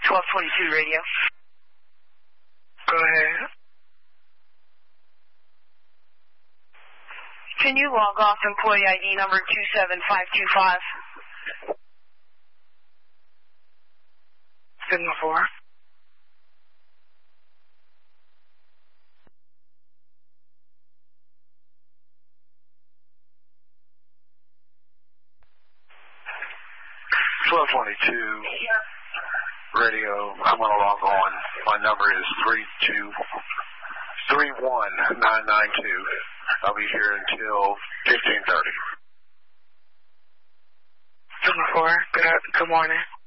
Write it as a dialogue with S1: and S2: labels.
S1: 1222 radio.
S2: Go ahead.
S1: Can you log off employee ID number 27525?
S2: Signal 4.
S3: Radio, I'm going to log on. My number is 3231992. I'll be here until 15:30.
S2: Signal 4. Good morning.